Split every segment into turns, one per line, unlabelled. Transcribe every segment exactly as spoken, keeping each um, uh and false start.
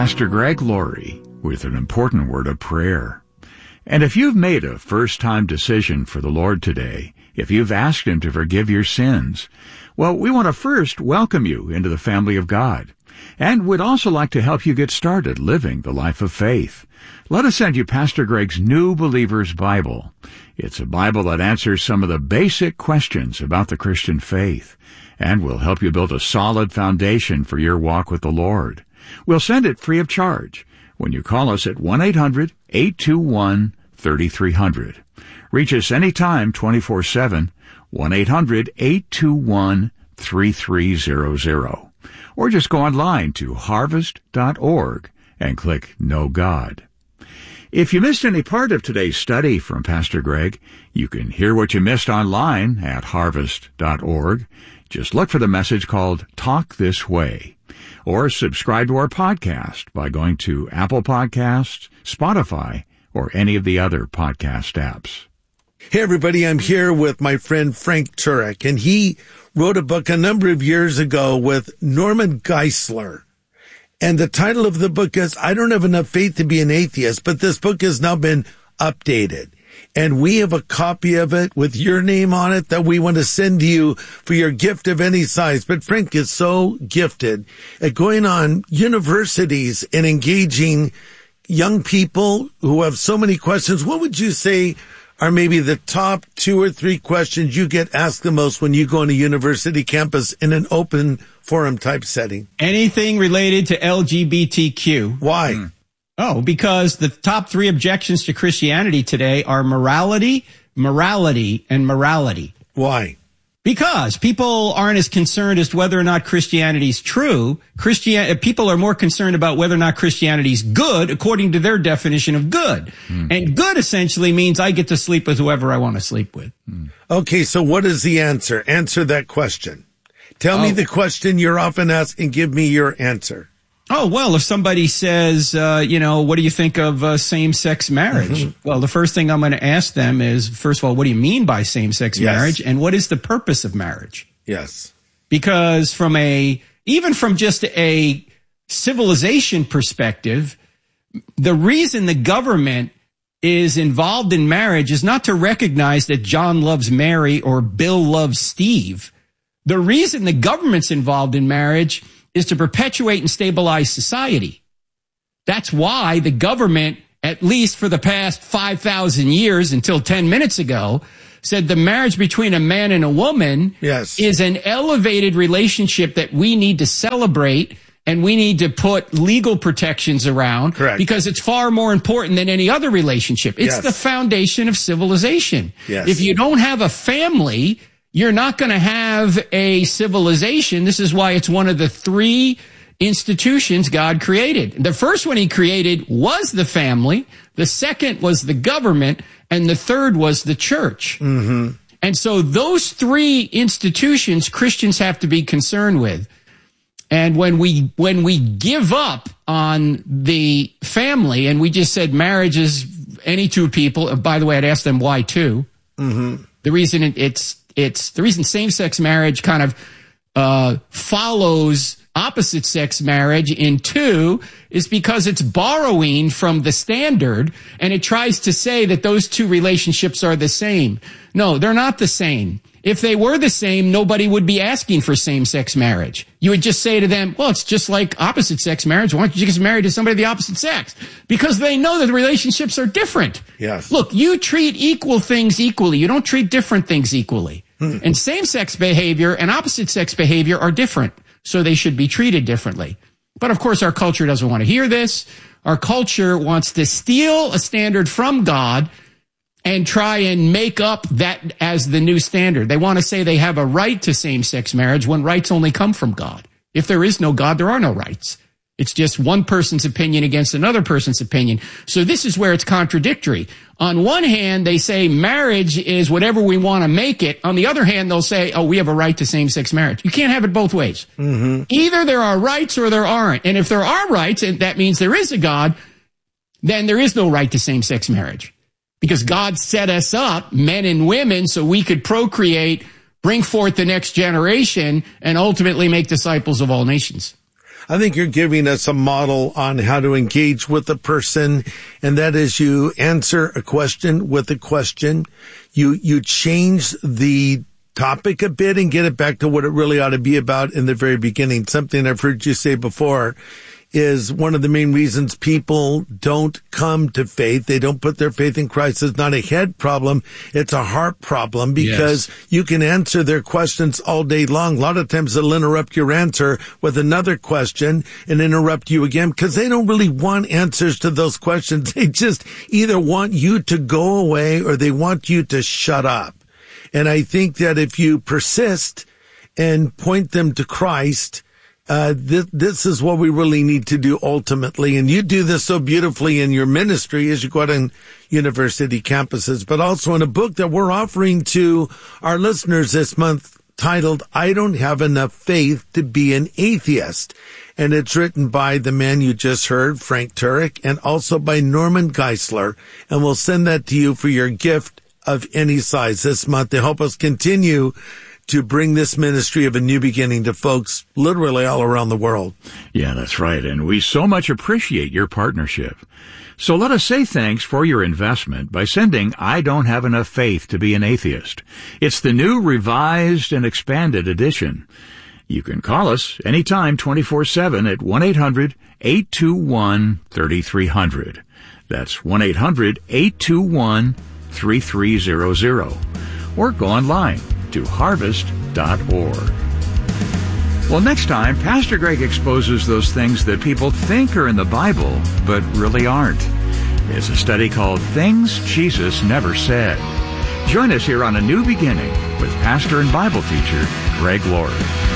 Pastor Greg Laurie with an important word of prayer. And if you've made a first-time decision for the Lord today, if you've asked Him to forgive your sins, well, we want to first welcome you into the family of God. And we'd also like to help you get started living the life of faith. Let us send you Pastor Greg's New Believer's Bible. It's a Bible that answers some of the basic questions about the Christian faith and will help you build a solid foundation for your walk with the Lord. We'll send it free of charge when you call us at one eight hundred, eight two one, three three zero zero. Reach us anytime twenty-four seven, one eight hundred, eight two one, three three zero zero. Or just go online to harvest dot org and click Know God. If you missed any part of today's study from Pastor Greg, you can hear what you missed online at harvest dot org. Just look for the message called Talk This Way. Or subscribe to our podcast by going to Apple Podcasts, Spotify, or any of the other podcast apps.
Hey everybody, I'm here with my friend Frank Turek, and he wrote a book a number of years ago with Norman Geisler. And the title of the book is, I Don't Have Enough Faith to Be an Atheist, but this book has now been updated. And we have a copy of it with your name on it that we want to send to you for your gift of any size. But Frank is so gifted at going on universities and engaging young people who have so many questions. What would you say are maybe the top two or three questions you get asked the most when you go on a university campus in an open forum type setting?
Anything related to L G B T Q.
Why?
Mm. Oh, because the top three objections to Christianity today are morality, morality, and morality.
Why?
Because people aren't as concerned as to whether or not Christianity is true. Christian people are more concerned about whether or not Christianity is good, according to their definition of good. Mm. And good essentially means I get to sleep with whoever I want to sleep with.
Mm. Okay, so what is the answer? Answer that question. Tell oh. me the question you're often asked and give me your answer.
Oh, well, if somebody says, uh, you know, what do you think of uh, same-sex marriage? Mm-hmm. Well, the first thing I'm going to ask them is, first of all, what do you mean by same-sex yes. marriage? And what is the purpose of marriage?
Yes.
Because from a, even from just a civilization perspective, the reason the government is involved in marriage is not to recognize that John loves Mary or Bill loves Steve. The reason the government's involved in marriage is to perpetuate and stabilize society. That's why the government, at least for the past five thousand years until ten minutes ago, said the marriage between a man and a woman
yes.
is an elevated relationship that we need to celebrate and we need to put legal protections around.
Correct.
Because it's far more important than any other relationship. It's
yes.
the foundation of civilization.
Yes.
If you don't have a family, you're not going to have a civilization. This is why it's one of the three institutions God created. The first one He created was the family. The second was the government. And the third was the church.
Mm-hmm.
And so those three institutions Christians have to be concerned with. And when we, when we give up on the family and we just said marriage is any two people, and by the way, I'd ask them why two.
Mm-hmm.
The reason it, it's, It's the reason same-sex marriage kind of uh follows opposite-sex marriage in two is because it's borrowing from the standard, and it tries to say that those two relationships are the same. No, they're not the same. If they were the same, nobody would be asking for same-sex marriage. You would just say to them, well, it's just like opposite-sex marriage. Why don't you get married to somebody of the opposite sex? Because they know that the relationships are different.
Yes.
Look, you treat equal things equally. You don't treat different things equally. Hmm. And same-sex behavior and opposite-sex behavior are different, so they should be treated differently. But, of course, our culture doesn't want to hear this. Our culture wants to steal a standard from God and try and make up that as the new standard. They want to say they have a right to same-sex marriage when rights only come from God. If there is no God, there are no rights. It's just one person's opinion against another person's opinion. So this is where it's contradictory. On one hand, they say marriage is whatever we want to make it. On the other hand, they'll say, oh, we have a right to same-sex marriage. You can't have it both ways.
Mm-hmm.
Either there are rights or there aren't. And if there are rights, and that means there is a God, then there is no right to same-sex marriage. Because God set us up, men and women, so we could procreate, bring forth the next generation, and ultimately make disciples of all nations.
I think you're giving us a model on how to engage with a person, and that is you answer a question with a question. You, you change the topic a bit and get it back to what it really ought to be about in the very beginning. Something I've heard you say before is one of the main reasons people don't come to faith. They don't put their faith in Christ. It's not a head problem. It's a heart problem, because yes. you can answer their questions all day long. A lot of times they'll interrupt your answer with another question and interrupt you again, because they don't really want answers to those questions. They just either want you to go away or they want you to shut up. And I think that if you persist and point them to Christ, Uh, this, this is what we really need to do ultimately. And you do this so beautifully in your ministry as you go out on university campuses, but also in a book that we're offering to our listeners this month titled, I Don't Have Enough Faith to Be an Atheist. And it's written by the man you just heard, Frank Turek, and also by Norman Geisler. And we'll send that to you for your gift of any size this month to help us continue to bring this ministry of a new beginning to folks literally all around the world.
Yeah, that's right. And we so much appreciate your partnership. So let us say thanks for your investment by sending I Don't Have Enough Faith to Be an Atheist. It's the new revised and expanded edition. You can call us anytime twenty-four seven at one eight hundred eight two one three three zero zero. That's one eight hundred eight two one three three zero zero. Or go online to harvest dot org. Well, next time, Pastor Greg exposes those things that people think are in the Bible, but really aren't. It's a study called Things Jesus Never Said. Join us here on A New Beginning with pastor and Bible teacher Greg Laurie.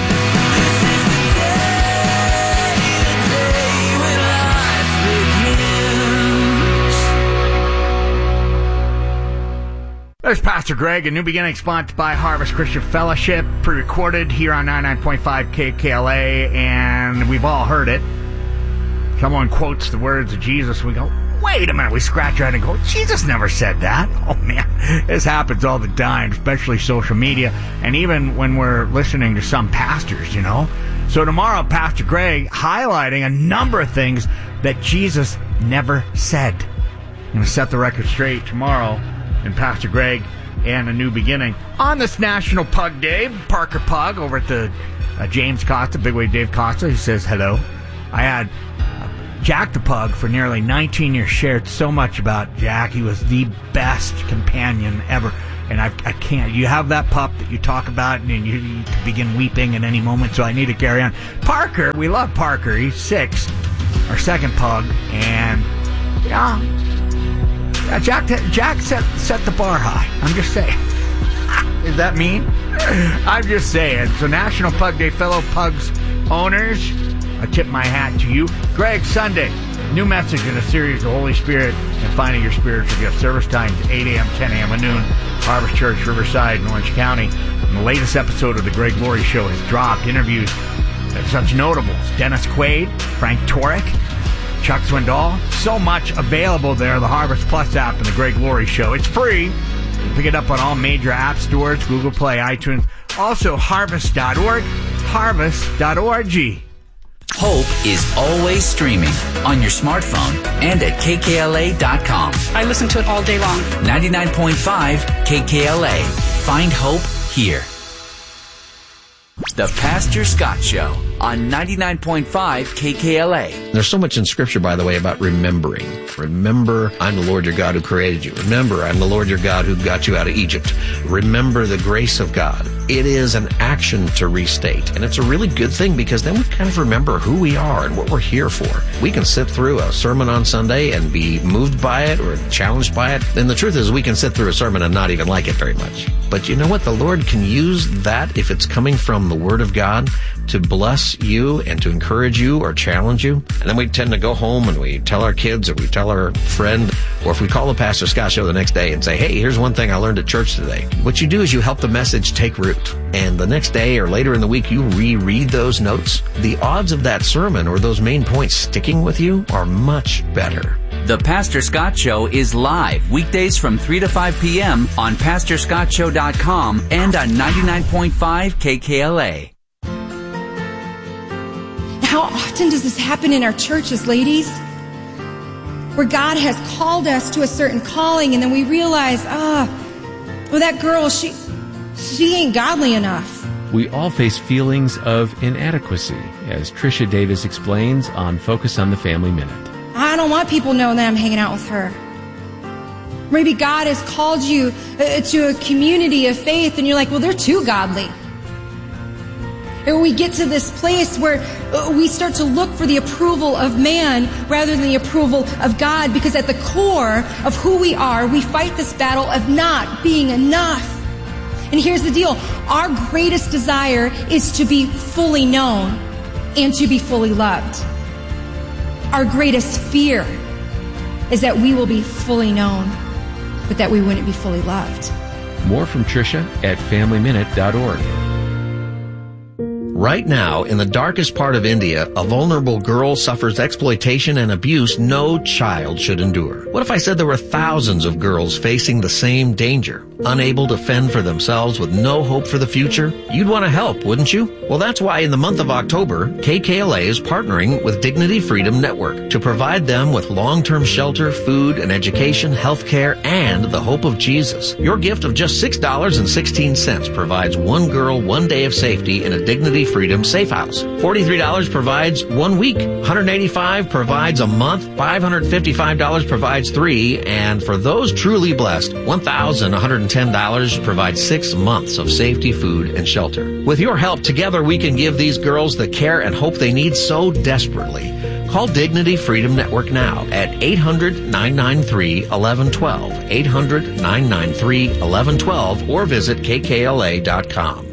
There's Pastor Greg, A New Beginning, sponsored by Harvest Christian Fellowship, pre-recorded here on ninety-nine point five K K L A, and we've all heard it. Someone quotes the words of Jesus, we go, wait a minute, we scratch our head and go, Jesus never said that. Oh man, this happens all the time, especially social media, and even when we're listening to some pastors, you know. So tomorrow, Pastor Greg highlighting a number of things that Jesus never said. I'm going to set the record straight tomorrow. And Pastor Greg and A New Beginning on this National Pug Day. Parker Pug over at the uh, James Costa, Big Wave Dave Costa, he says hello. I had uh, Jack the Pug for nearly nineteen years, shared so much about Jack. He was the best companion ever. And I, I can't, you have that pup that you talk about and you, you begin weeping at any moment, so I need to carry on. Parker, we love Parker. He's six, our second pug, and yeah, Yeah, Jack Jack set set the bar high. I'm just saying. Is that mean? I'm just saying. So National Pug Day, fellow Pugs owners, I tip my hat to you. Greg, Sunday, new message in a series, The Holy Spirit and Finding Your Spiritual Gift. Service times eight a.m., ten a.m. and noon. Harvest Church, Riverside, in Orange County. And the latest episode of The Greg Laurie Show has dropped. Interviews of such notables. Dennis Quaid, Frank Turek, Chuck Swindoll, so much available there. The Harvest Plus app and the Greg Laurie Show. It's free. You can pick it up on all major app stores, Google Play, iTunes. Also, harvest dot org, harvest dot org.
Hope is always streaming on your smartphone and at K K L A dot com.
I listen to it all day long.
ninety-nine point five K K L A. Find hope here. The Pastor Scott Show on ninety-nine point five K K L A.
There's so much in Scripture, by the way, about remembering. Remember, I'm the Lord your God who created you. Remember, I'm the Lord your God who got you out of Egypt. Remember the grace of God. It is an action to restate. And it's a really good thing because then we kind of remember who we are and what we're here for. We can sit through a sermon on Sunday and be moved by it or challenged by it. And the truth is we can sit through a sermon and not even like it very much. But you know what? The Lord can use that if it's coming from the Word of God to bless you and to encourage you or challenge you. And then we tend to go home and we tell our kids or we tell our friend, or if we call the Pastor Scott Show the next day and say, hey, here's one thing I learned at church today. What you do is you help the message take root. And the next day or later in the week, you reread those notes. The odds of that sermon or those main points sticking with you are much better.
The Pastor Scott Show is live weekdays from three to five p.m. on pastor scott show dot com and on ninety-nine point five K K L A.
how often does this happen in our churches, ladies? Where God has called us to a certain calling, and then we realize, ah, oh, well, that girl, she, she ain't godly enough.
We all face feelings of inadequacy, as Tricia Davis explains on Focus on the Family Minute.
I don't want people knowing that I'm hanging out with her. Maybe God has called you uh, to a community of faith, and you're like, well, they're too godly. And we get to this place where we start to look for the approval of man rather than the approval of God, because at the core of who we are, we fight this battle of not being enough. And here's the deal. Our greatest desire is to be fully known and to be fully loved. Our greatest fear is that we will be fully known, but that we wouldn't be fully loved.
More from Tricia at family minute dot org.
Right now, in the darkest part of India, a vulnerable girl suffers exploitation and abuse no child should endure. What if I said there were thousands of girls facing the same danger, unable to fend for themselves with no hope for the future? You'd want to help, wouldn't you? Well, that's why in the month of October, K K L A is partnering with Dignity Freedom Network to provide them with long-term shelter, food and education, health care, and the hope of Jesus. Your gift of just six dollars and sixteen cents provides one girl one day of safety in a Dignity Freedom Safe House. forty-three dollars provides one week. one hundred eighty-five dollars provides a month. five hundred fifty-five dollars provides three. And for those truly blessed, one thousand one hundred ten dollars provides six months of safety, food, and shelter. With your help, together we can give these girls the care and hope they need so desperately. Call Dignity Freedom Network now at eight hundred nine nine three one one one two, eight hundred nine nine three one one one two, or visit K K L A dot com.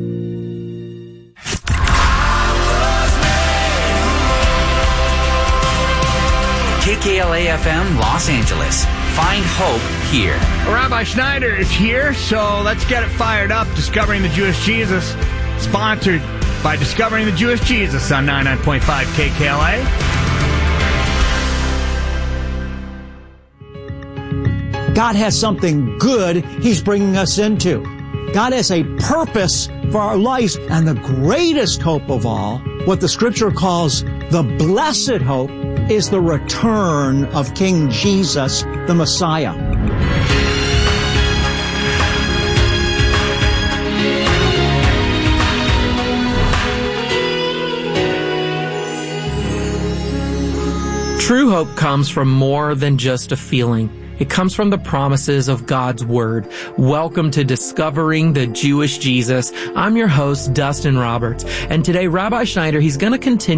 K K L A F M Los Angeles. Find hope here.
Rabbi Schneider is here, so let's get it fired up. Discovering the Jewish Jesus, sponsored by Discovering the Jewish Jesus on ninety-nine point five K K L A.
God has something good He's bringing us into. God has a purpose for our lives, and the greatest hope of all, what the Scripture calls the blessed hope, is the return of King Jesus, the Messiah.
True hope comes from more than just a feeling. It comes from the promises of God's Word. Welcome to Discovering the Jewish Jesus. I'm your host, Dustin Roberts. And today, Rabbi Schneider, he's going to continue